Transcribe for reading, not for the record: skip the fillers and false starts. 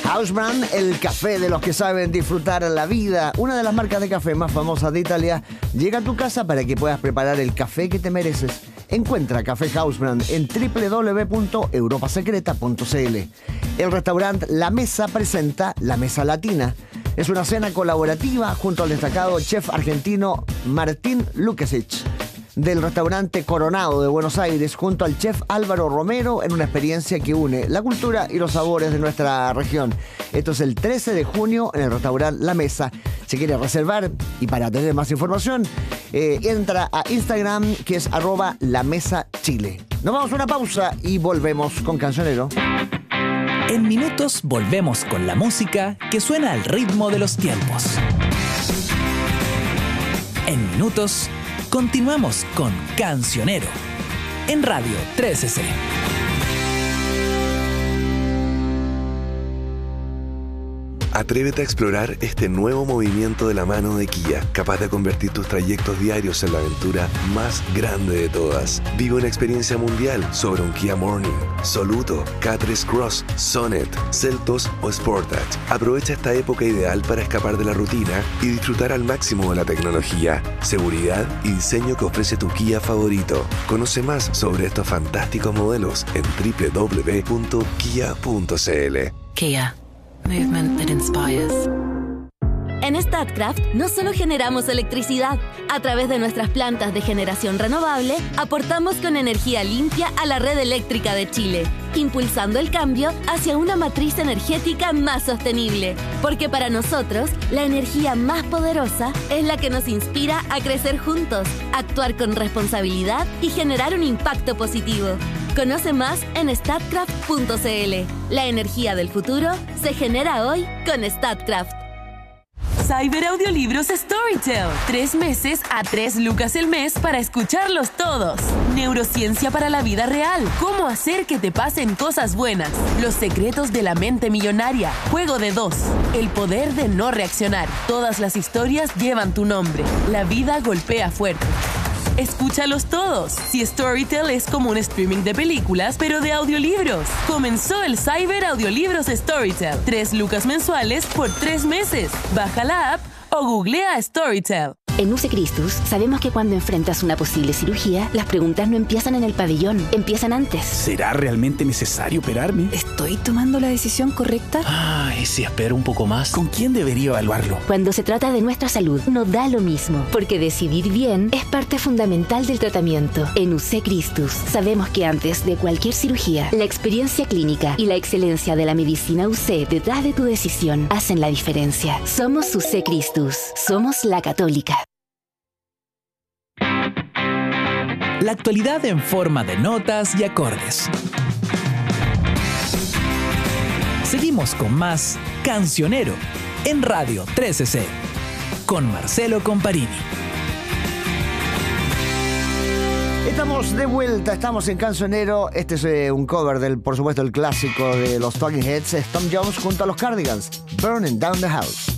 Hausbrand, el café de los que saben disfrutar la vida. Una de las marcas de café más famosas de Italia llega a tu casa para que puedas preparar el café que te mereces. Encuentra Café Hausbrand en www.europasecreta.cl. El restaurante La Mesa presenta La Mesa Latina. Es una cena colaborativa junto al destacado chef argentino Martín Lukasic, del restaurante Coronado de Buenos Aires, junto al chef Álvaro Romero, en una experiencia que une la cultura y los sabores de nuestra región. Esto es el 13 de junio en el restaurante La Mesa. Si quieres reservar y para tener más información, entra a Instagram, que es @lamesachile. Nos vamos a una pausa y volvemos con Cancionero. En minutos volvemos con la música que suena al ritmo de los tiempos. En minutos continuamos con Cancionero en Radio 13C. Atrévete a explorar este nuevo movimiento de la mano de Kia, capaz de convertir tus trayectos diarios en la aventura más grande de todas. Vive una experiencia mundial sobre un Kia Morning, Soluto, K3 Cross, Sonet, Seltos o Sportage. Aprovecha esta época ideal para escapar de la rutina y disfrutar al máximo de la tecnología, seguridad y diseño que ofrece tu Kia favorito. Conoce más sobre estos fantásticos modelos en www.kia.cl. Kia. Movement that inspires. En Statkraft no solo generamos electricidad. A través de nuestras plantas de generación renovable, aportamos con energía limpia a la red eléctrica de Chile, impulsando el cambio hacia una matriz energética más sostenible. Porque para nosotros, la energía más poderosa es la que nos inspira a crecer juntos, actuar con responsabilidad y generar un impacto positivo. Conoce más en statkraft.cl. La energía del futuro se genera hoy con Statkraft. Cyber Audiolibros Storytel. 3 meses a 3 lucas el mes para escucharlos todos. Neurociencia para la vida real. Cómo hacer que te pasen cosas buenas. Los secretos de la mente millonaria. Juego de 2. El poder de no reaccionar. Todas las historias llevan tu nombre. La vida golpea fuerte. Escúchalos todos. Si Storytel es como un streaming de películas, pero de audiolibros. Comenzó el Cyber Audiolibros Storytel. 3 lucas mensuales por 3 meses. Baja la app o googlea Storytel. En UC Christus sabemos que cuando enfrentas una posible cirugía, las preguntas no empiezan en el pabellón, empiezan antes. ¿Será realmente necesario operarme? ¿Estoy tomando la decisión correcta? ¿Y si espero un poco más? ¿Con quién debería evaluarlo? Cuando se trata de nuestra salud, no da lo mismo, porque decidir bien es parte fundamental del tratamiento. En UC Christus sabemos que antes de cualquier cirugía, la experiencia clínica y la excelencia de la medicina UC detrás de tu decisión hacen la diferencia. Somos UC Christus, somos la católica. La actualidad en forma de notas y acordes. Seguimos con más Cancionero en Radio 13C con Marcelo Comparini. Estamos de vuelta, estamos en Cancionero. Este es un cover del, por supuesto, el clásico de los Talking Heads, Tom Jones junto a los Cardigans, Burning Down the House.